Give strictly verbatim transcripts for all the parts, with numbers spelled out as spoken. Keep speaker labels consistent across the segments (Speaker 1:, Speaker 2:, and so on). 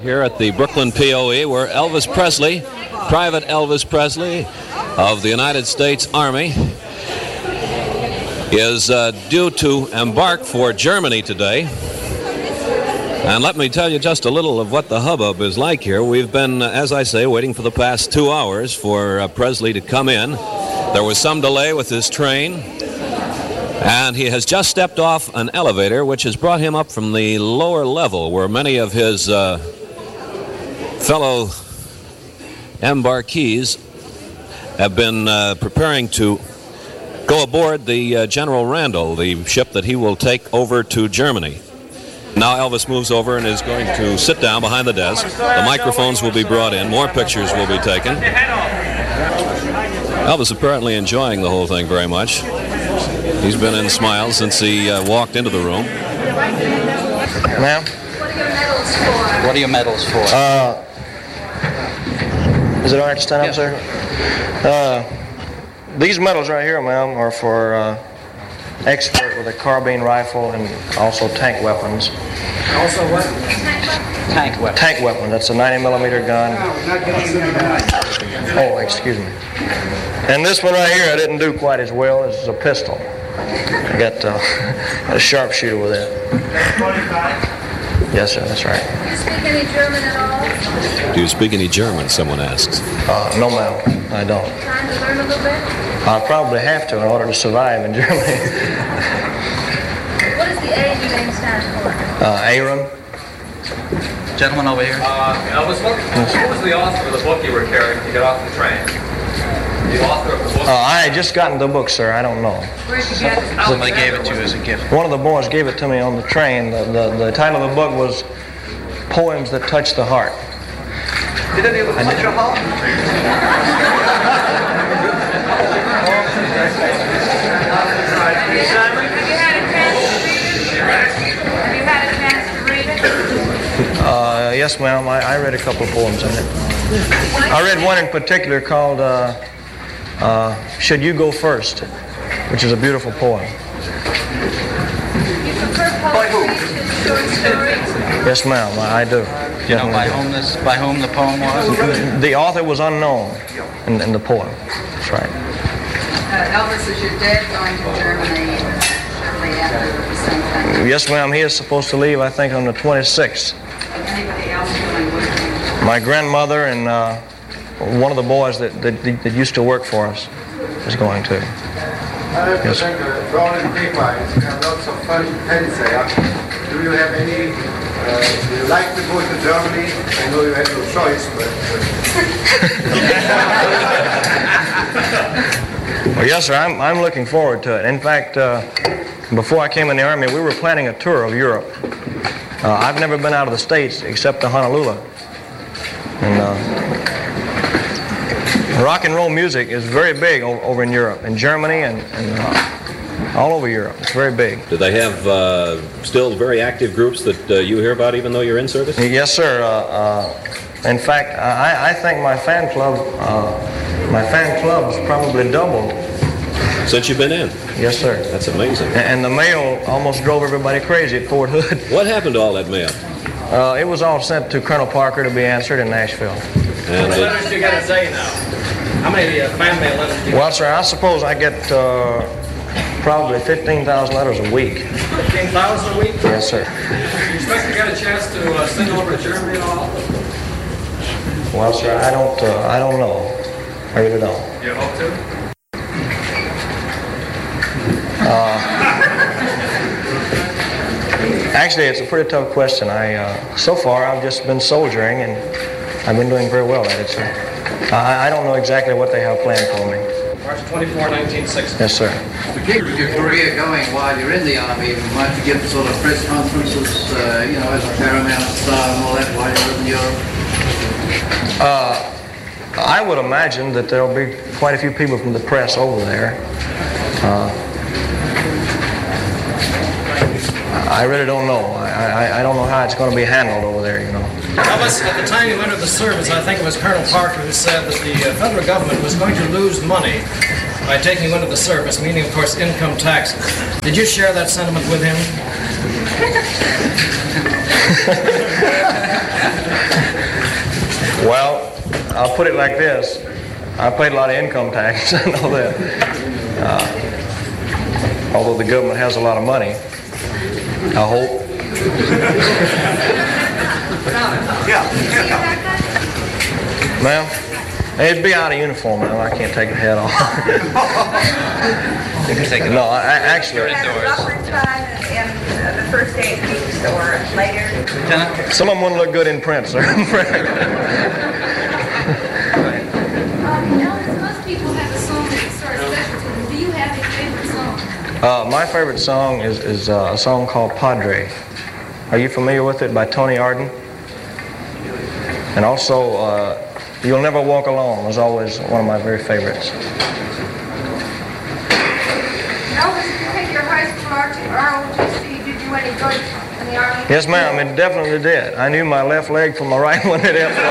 Speaker 1: Here at the Brooklyn P O E, where Elvis Presley, Private Elvis Presley of the United States Army, is uh, due to embark for Germany today. And let me tell you just a little of what the hubbub is like here. We've been, as I say, waiting for the past two hours for uh, Presley to come in. There was some delay with his train, and he has just stepped off an elevator, which has brought him up from the lower level, where many of his uh, fellow embarkees have been uh, preparing to go aboard the uh, General Randall, the ship that he will take over to Germany. Now Elvis moves over and is going to sit down behind the desk. The microphones will be brought in. More pictures will be taken. Elvis apparently enjoying the whole thing very much. He's been in smiles since he uh, walked into the room.
Speaker 2: Ma'am?
Speaker 3: What are your medals for?
Speaker 2: Uh, is it all right to stand up, sir? Uh, these medals right here, ma'am, are for uh, expert with a carbine rifle and also tank weapons.
Speaker 3: Also what? Tank weapons.
Speaker 2: Tank weapon. That's a ninety millimeter gun. Oh, excuse me. And this one right here, I didn't do quite as well. This is a pistol. I got uh, a sharpshooter with it. Yes, sir. That's right.
Speaker 4: Do you speak any German at all?
Speaker 1: Do you speak any German? Someone asks.
Speaker 2: Uh, no, ma'am. I don't.
Speaker 4: Trying to learn a little bit?
Speaker 2: I probably have to in order to survive in Germany.
Speaker 4: What does the A in your name stand for?
Speaker 2: Uh, Aaron.
Speaker 3: Gentleman over here.
Speaker 5: Uh, Elvis, what, what was the author of the book you were carrying to get off the train? The author of the book?
Speaker 2: Uh, I had just gotten the book, sir. I don't know.
Speaker 4: Where did you get it?
Speaker 3: Somebody gave it to you as a gift.
Speaker 2: One of the boys gave it to me on the train. The, the, the title of the book was Poems That Touch the Heart.
Speaker 5: Did any of them touch your heart?
Speaker 4: Have you had a chance to read it? Have you had a chance to read it?
Speaker 2: Uh, yes, ma'am. I, I read a couple of poems in it. I read one in particular called uh, uh, Should You Go First, which is a beautiful poem.
Speaker 4: You prefer poetry to short stories?
Speaker 2: Yes, ma'am. I, I do.
Speaker 3: You know by whom this, by whom the poem was?
Speaker 2: The author was unknown in, in the poem. That's right.
Speaker 4: Uh, Elvis, is your dad going to Germany shortly after the same thing?
Speaker 2: Yes, ma'am. He is supposed to leave, I think, on the twenty-sixth.
Speaker 4: Is anybody else going with you?
Speaker 2: My grandmother and uh, one of the boys that, that, that used to work for us is going to.
Speaker 6: I yes. think uh, drawing paper is have lots of fun pens there. Do you have any, uh, do you like to go to Germany? I know you had no choice, but...
Speaker 2: Well, yes, sir, I'm, I'm looking forward to it. In fact, uh, before I came in the Army, we were planning a tour of Europe. Uh, I've never been out of the States except to Honolulu. And uh, rock and roll music is very big o- over in Europe, in Germany and, and uh, all over Europe. It's very big.
Speaker 1: Do they have uh, still very active groups that uh, you hear about even though you're in service?
Speaker 2: Yes, sir. Uh, uh, in fact, I, I think my fan club, uh, my fan club's probably doubled.
Speaker 1: Since you've been in?
Speaker 2: Yes, sir.
Speaker 1: That's amazing.
Speaker 2: And, and the mail almost drove everybody crazy at Fort Hood.
Speaker 1: What happened to all that mail?
Speaker 2: Uh, it was all sent to Colonel Parker to be answered in Nashville.
Speaker 1: And
Speaker 5: How many
Speaker 1: it,
Speaker 5: letters do you got a day now? How many uh, fan mail letters do you
Speaker 2: Well, sir, I suppose I get uh, probably fifteen thousand letters a week.
Speaker 5: fifteen thousand a week?
Speaker 2: Yes, sir.
Speaker 5: Do you expect to get a chance to uh, send over to Germany at all?
Speaker 2: Well, sir, I don't, uh, I don't know. I really don't.
Speaker 5: You hope to?
Speaker 2: Uh, actually, it's a pretty tough question. I, uh, so far, I've just been soldiering, and I've been doing very well at it, sir. I, I don't know exactly what they have planned for me.
Speaker 5: March twenty-fourth, nineteen sixty.
Speaker 2: Yes, sir.
Speaker 7: To keep your career going while you're in the Army, might you give sort of press conferences, uh, you know, as a paramount star and all that while you're in Europe?
Speaker 2: Uh, I would imagine that there'll be quite a few people from the press over there. Uh, I really don't know. I, I, I don't know how it's going to be handled over there, you know.
Speaker 5: Elvis, at the time you entered the service, I think it was Colonel Parker who said that the uh, federal government was going to lose money by taking you into the service, meaning, of course, income taxes. Did you share that sentiment with him?
Speaker 2: Well, I'll put it like this. I paid a lot of income tax, I know that. Uh, although the government has a lot of money, I hope. Ma'am, it'd be out of uniform now. I can't take the head off.
Speaker 3: You can take it
Speaker 2: No,
Speaker 3: off.
Speaker 2: I, I actually,
Speaker 4: At a rougher time in uh, the first eight weeks or later?
Speaker 3: Lieutenant?
Speaker 2: some of them wouldn't look good in print, sir.
Speaker 8: Elvis, most people have a song that's sort of special to them. Do you have a favorite song?
Speaker 2: Uh, my favorite song is, is uh, a song called Padre. Are you familiar with it, by Tony Arden? And also, uh, You'll Never Walk Alone was always one of my very favorites.
Speaker 4: Elvis, did you take your high school R O T C? Did you any good in the Army?
Speaker 2: Yes, ma'am, it definitely did. I knew my left leg from my right one. It absolutely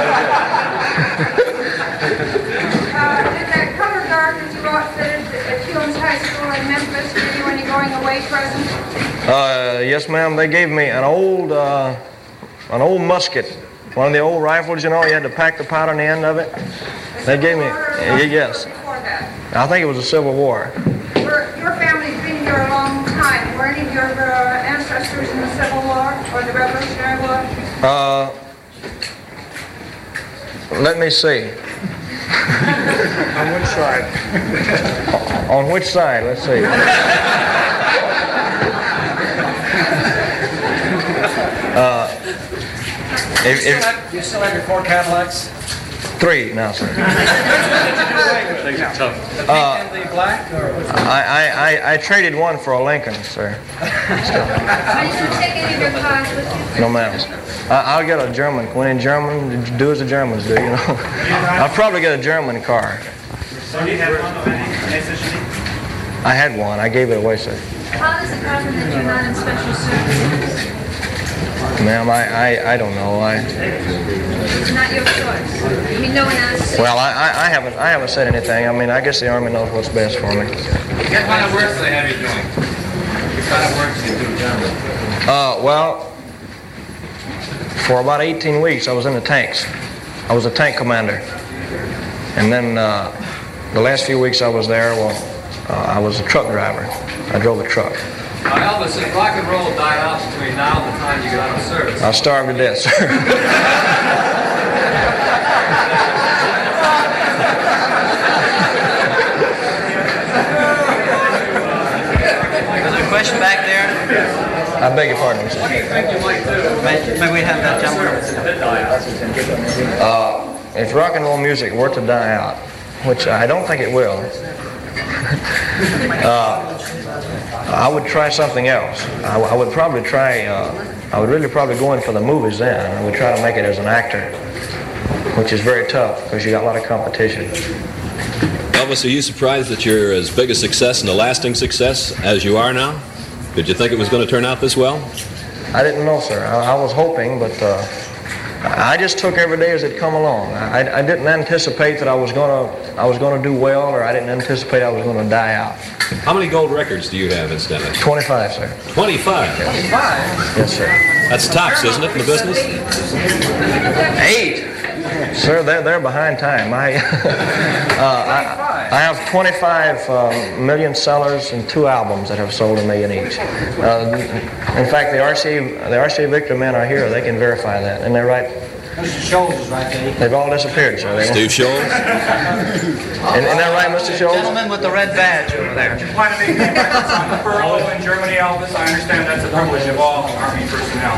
Speaker 4: Uh, did that color guard that you outfitted at Hewins High School in Memphis give you any going away presents?
Speaker 2: did. Uh, yes, ma'am, they gave me an old, uh, an old musket. One of the old rifles, you know, you had to pack the powder on the end of it. They gave me, y- yes.
Speaker 4: Before that.
Speaker 2: I think it was the Civil War.
Speaker 4: Your, your family's been here a long time. Were any of your uh, ancestors in the Civil War or the Revolutionary War?
Speaker 2: Uh, let me see.
Speaker 6: On which side?
Speaker 2: On which side? Let's see. Uh,
Speaker 5: You
Speaker 2: if,
Speaker 5: still
Speaker 2: if,
Speaker 5: have- you still have your four Cadillacs?
Speaker 2: three now, sir.
Speaker 5: The pink and the black? Or which one?
Speaker 2: I, I, I, I traded one for a Lincoln, sir.
Speaker 8: Are you going to take any of your cars with you?
Speaker 2: No ma'am. I, I'll get a German. When in German, do as the Germans do, you know. I'll probably get a German car.
Speaker 9: So do you have one of any necessity?
Speaker 2: I had one. I gave it away, sir.
Speaker 8: How does it happen that you're not in special services?
Speaker 2: Ma'am, I, I, I don't know. I,
Speaker 8: It's not your choice. I mean, no one asked.
Speaker 2: well, I, I, I haven't I haven't said anything. I mean, I guess the Army knows what's best for me.
Speaker 3: What kind of work do they have you doing? What kind of work do you do generally?
Speaker 2: Uh, well, for about eighteen weeks, I was in the tanks. I was a tank commander. And then uh, the last few weeks I was there, well, uh, I was a truck driver. I drove a truck.
Speaker 3: Now, Elvis, if rock and roll died out between now and the time you get out of service,
Speaker 2: I starved to death, sir.
Speaker 3: is there a question back there?
Speaker 2: I beg your pardon, sir.
Speaker 3: What do you think you might do? May, may we have that gentleman?
Speaker 2: Uh, if rock and roll music were to die out, which I don't think it will, uh, I would try something else. I, I would probably try, uh, I would really probably go in for the movies then. I would try to make it as an actor, which is very tough because you got a lot of competition.
Speaker 1: Elvis, are you surprised that you're as big a success and a lasting success as you are now? Did you think it was going to turn out this well?
Speaker 2: I didn't know, sir. I, I was hoping, but uh, I just took every day as it come along. I, I didn't anticipate that I was gonna I was gonna do well, or I didn't anticipate I was gonna die out.
Speaker 1: How many gold records do you have, incidentally?
Speaker 2: twenty-five, sir.
Speaker 1: twenty-five.
Speaker 2: Yes, sir.
Speaker 1: That's tops, isn't it, in the business?
Speaker 2: Eight. Sir, they're, they're behind time. I, uh, I, I have twenty-five uh, million sellers and two albums that have sold a million each. Uh, in fact, the R C A, the R C A Victor men are here. They can verify that. And they're right.
Speaker 5: Mister Scholes is right there.
Speaker 2: They've all disappeared, sir. They
Speaker 1: Steve Scholes?
Speaker 2: Isn't that right, Mister Scholes?
Speaker 3: Gentleman with the red badge over there.
Speaker 9: Do you plan to make any records on furlough in Germany, Elvis? I understand that's a privilege of all Army personnel.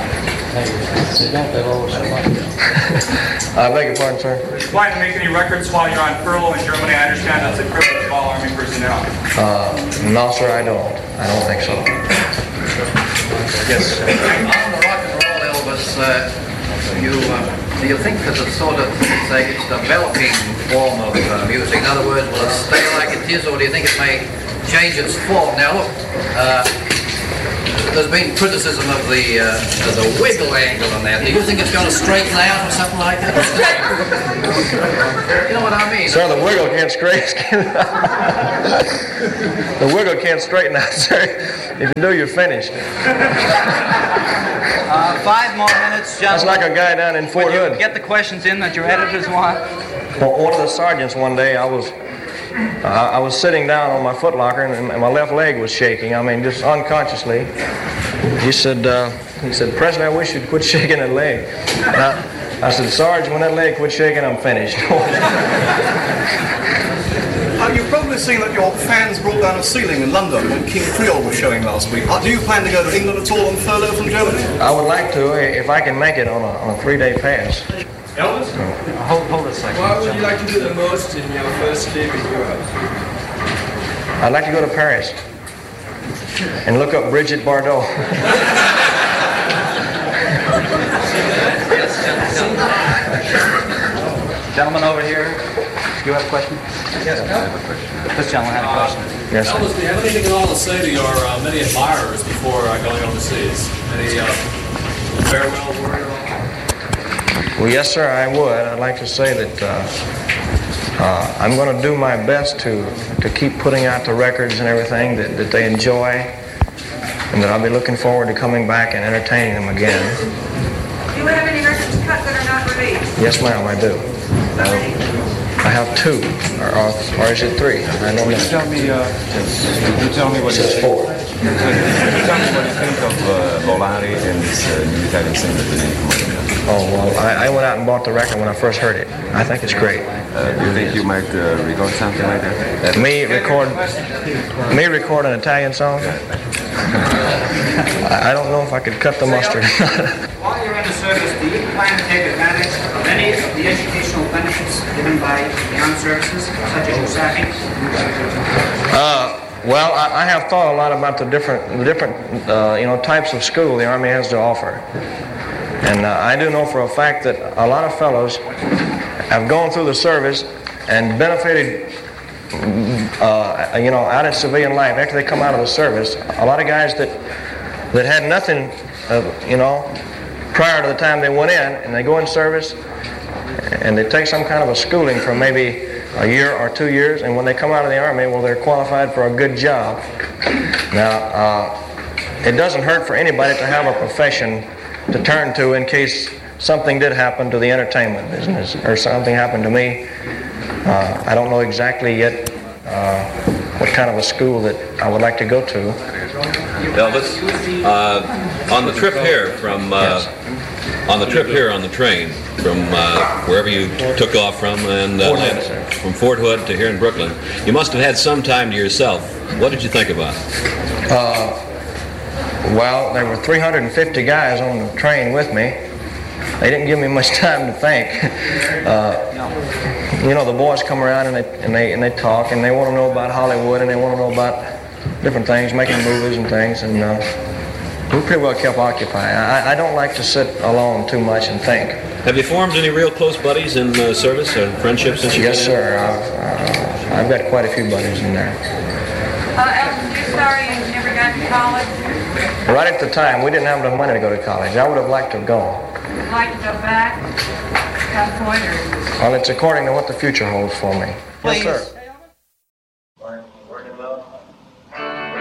Speaker 2: I beg your pardon, sir.
Speaker 9: Do you plan to make any records while you're on furlough in Germany? I understand that's a privilege of all Army personnel.
Speaker 2: Uh, no, sir, I don't. I don't think so. Yes, sir.
Speaker 7: On the rock and roll, Elvis, uh, you, uh, do you think that it's sort of, it's a it's a developing form of uh, music? In other words, will it stay like it is, or do you think it may change its form? Now, look, uh, there's been criticism of the uh, of the wiggle angle on that. Do you think it's going to straighten out or something like that? You know what I mean?
Speaker 2: Sir, the wiggle can't straighten. The wiggle can't straighten out, sir. If you do, you're finished.
Speaker 3: Uh, five more minutes,
Speaker 2: That's
Speaker 3: gentlemen.
Speaker 2: like a guy down in Fort
Speaker 3: Would you
Speaker 2: Hood.
Speaker 3: get the questions in that your editors want?
Speaker 2: Well, one of the sergeants one day, I was uh, I was sitting down on my footlocker and, and my left leg was shaking. I mean, just unconsciously. He said, uh, he said, Presley, I wish you'd quit shaking that leg. And I, I said, Sarge, when that leg quit shaking, I'm finished.
Speaker 10: Uh, you've probably seen that your fans brought down a ceiling in London when King Creole was showing last week. Uh, do you plan to go to England at all on furlough from Germany?
Speaker 2: I would like to, if I can make it on a, on a three-day pass.
Speaker 10: Elvis?
Speaker 3: Hold, hold a second.
Speaker 10: What would you like to do the most in your first leave in Europe?
Speaker 2: I'd like to go to Paris and look up Brigitte Bardot.
Speaker 3: Gentleman over here, do you have a question?
Speaker 10: Yes, I have a question.
Speaker 3: This gentleman had a question.
Speaker 2: Yes, sir.
Speaker 11: Elvis, do you have anything at all to say to your uh, many admirers before uh, going overseas? Any uh, farewell word at all?
Speaker 2: Well, yes, sir, I would. I'd like to say that uh, uh, I'm going to do my best to, to keep putting out the records and everything that, that they enjoy, and that I'll be looking forward to coming back and entertaining them again.
Speaker 4: Do you have any records cut that are not released?
Speaker 2: Yes, ma'am, I do.
Speaker 4: How many?
Speaker 2: I have two, or, or, or is it three? I don't know.
Speaker 12: Tell me, uh, you tell me what
Speaker 2: It
Speaker 12: you
Speaker 2: says
Speaker 12: think.
Speaker 2: four.
Speaker 12: Tell me what you think of uh, Volare and this uh, new Italian singer that they come up.
Speaker 2: Oh, well, I, I went out and bought the record when I first heard it. I think it's great.
Speaker 12: Uh, do you think you might uh, record something like that?
Speaker 2: Me record, me record an Italian song? I, I don't know if I could cut the mustard.
Speaker 3: While you're in the service, do you plan to take advantage of any of the educational benefits given by the armed services, such as your staffing?
Speaker 2: Uh, well, I, I have thought a lot about the different, the different, uh, you know, types of school the Army has to offer, and uh, I do know for a fact that a lot of fellows have gone through the service and benefited, uh, you know, out in civilian life after they come out of the service. A lot of guys that that had nothing, uh, you know, prior to the time they went in, and they go in service, and they take some kind of a schooling for maybe a year or two years, and when they come out of the Army, well, they're qualified for a good job. Now, uh, it doesn't hurt for anybody to have a profession to turn to in case something did happen to the entertainment business, or something happened to me. Uh, I don't know exactly yet uh, what kind of a school that I would like to go to.
Speaker 1: Elvis, uh, on the trip here from uh, on the trip here on the train from uh, wherever you took off from and uh,
Speaker 2: Fort Hood,
Speaker 1: landed-
Speaker 2: sir.
Speaker 1: from Fort Hood to here in Brooklyn, you must have had some time to yourself. What did you think about it?
Speaker 2: Uh, well, there were three hundred fifty guys on the train with me. They didn't give me much time to think. Uh, you know, the boys come around and they, and they and they talk, and they want to know about Hollywood, and they want to know about different things, making movies and things, and uh, we pretty well kept occupied. I, I don't like to sit alone too much and think.
Speaker 1: Have you formed any real close buddies in uh, service or friendships since you
Speaker 2: Yes,
Speaker 1: been in?
Speaker 2: sir. I've, uh, I've got quite a few buddies in there.
Speaker 4: Uh, Elton, you're sorry you never got to college.
Speaker 2: Right at the time, we didn't have enough money to go to college. I would have liked to have gone.
Speaker 4: Would you like to go back? Some point or?
Speaker 2: Well, it's according to what the future holds for me.
Speaker 3: Please.
Speaker 2: Yes, sir.